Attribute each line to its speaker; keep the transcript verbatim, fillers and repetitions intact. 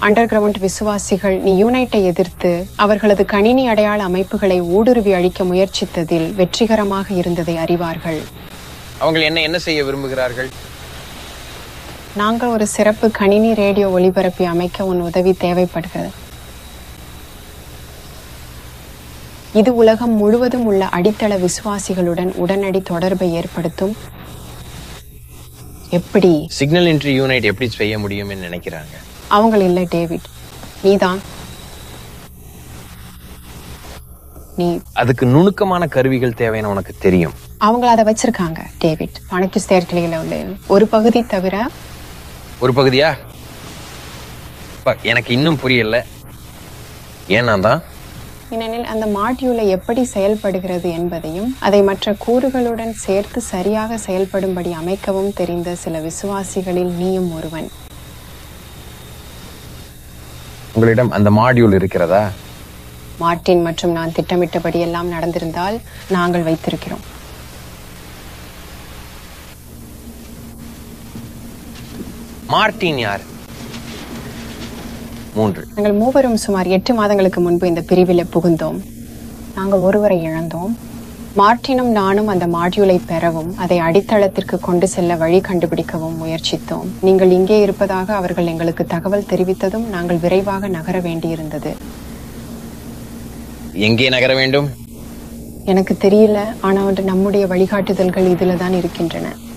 Speaker 1: Under ground விசுவாசிகள் நீ யூனைட்டை எதிர்த்து அவர்களது கணினி அடையாள அமைப்புகளை ஊடுருவி அழிக்க முயற்சித்ததில் வெற்றிகரமாக இருந்ததை அறிவார்கள்.
Speaker 2: அவங்க என்ன என்ன செய்ய விரும்புகிறார்கள்?
Speaker 1: நாங்கள் ஒரு சிறப்பு கணினி ரேடியோ ஒளிபரப்பி அமைக்க உன் உதவி தேவைப்படுகிறது. இது உலகம் முழுவதும் உள்ள அடித்தள விசுவாசிகளுடன் உடனடி தொடர்பை ஏற்படுத்தும். எப்படி
Speaker 2: சிக்னல் இன்ட்ரி யூனிட் எப்படி செய்ய முடியும்னு நினைக்கிறாங்க?
Speaker 1: அவங்க இல்ல டேவிட், நீதான். நீ
Speaker 2: அதுக்கு நுணுக்கமான கருவிகள் தேவைன்னு உனக்கு தெரியும்.
Speaker 1: அவங்க அதை வச்சிருக்காங்க டேவிட். பணக்கு சேர்க்கையில உள்ள ஒரு பகுதி தவிர.
Speaker 2: ஒரு பகுதியா? எனக்கு இன்னும் புரியல. ஏன்னா தான்
Speaker 1: ஏனெனில் அந்த மாட்யூலை எப்படி செயல்படுகிறது என்பதையும் அதை மற்ற கூறுகளுடன் சேர்த்து சரியாக செயல்படும்படி அமைக்கவும் தெரிந்த சில விசுவாசிகளில் நீயும் ஒருவன்.
Speaker 2: உங்களிடம் அந்த மாட்யூல் இருக்கிறதா?
Speaker 1: மார்ட்டின் மற்றும் நான் திட்டமிட்டபடி எல்லாம் நடந்திருந்தால் நாங்கள் வைத்திருக்கிறோம்.
Speaker 2: மார்ட்டின் யார்? மூன்று.
Speaker 1: நாங்கள் மூவரும் சுமார் எட்டு மாதங்களுக்கு முன்பு இந்த பிரிவில் புகுந்தோம். நாங்கள் ஒருவரை இழந்தோம். மார்ட்டினும் நானும் அந்த மாட்யூலை பெறவும் அதை அடித்தளத்திற்கு கொண்டு செல்ல வழி கண்டுபிடிக்கவும் முயற்சித்தோம். நீங்கள் இங்கே இருப்பதாக அவர்கள் எங்களுக்கு தகவல் தெரிவித்ததும் நாங்கள் விரைவாக நகர வேண்டியிருந்தது.
Speaker 2: எங்கே நகர வேண்டும்
Speaker 1: எனக்கு தெரியல, ஆனால் நம்முடைய வழிகாட்டுதல்கள் இதில் தான் இருக்கின்றன.